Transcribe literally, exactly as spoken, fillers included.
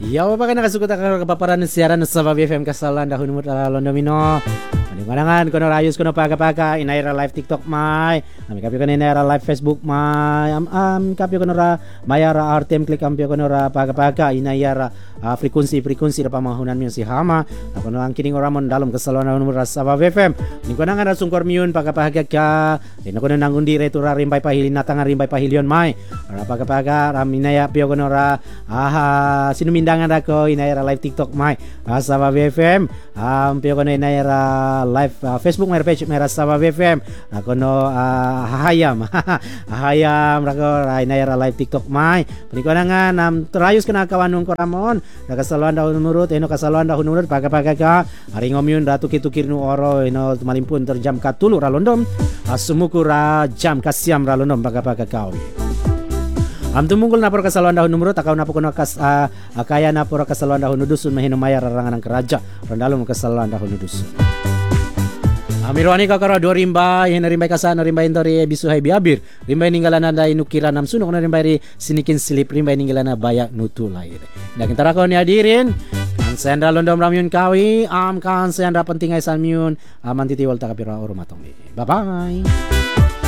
Ya apa kan nakasuko ta kapaparan siaran sa B F M kasalan dahon mo londomino. Manangan kono rayos kono paga-paga inaira live TikTok mai. Ami kapyo kono inaira live Facebook mai. Am am kapyo kono ra mayara R T M klik kampyo kono ra paga-paga inaira uh, frekuensi-frekuensi ra pamahunan mi si Hama. Ako no ang kining oramon dalom kasalan dahon mo sa B F M. Ni kono nga sungkor miun paga-paga ka. Ino kono nangundi reto ra rimbay pahilin natang rimbay pahilion mai. Ra paga-paga ram inaya pyo kono ra aha sinumindangan ako inaira live TikTok mai. Sa B F M am pyo kono inaira live uh, Facebook may page may Sabah B F M ako no uh, hahayam hahayam rako ray na live TikTok may paniko na nga nam trayos kana kawanong koramon nakasaluan daw nurut eno kasaluan daw nurut paga-paga ka aringom yun ratu kitukir nu oro eno malimpun terjam katulu ralondom asumuku ra jam kasiam ralondom paga-paga kawi. Am tumungkol na por kasaluan dahon numero takaw na po kuno kas uh, kaya na por kasaluan dahon nudusun mahinumaya rarangan ng keraja randalo mo kasaluan dahon nudusun. Amirwani kakara do rimbay hina rimbay kasana rimbay ndori bisuhay biabir rimbay ninggalana da inukira nam sunok na rimbay ri sinikin silip rimbay ninggalana bayak nutulay. Dakin tara ko ni adirin kan sendra londom ramyun kawi am kan sendra pentingay salmyun aman titiwal takapira urumatong. Bye bye.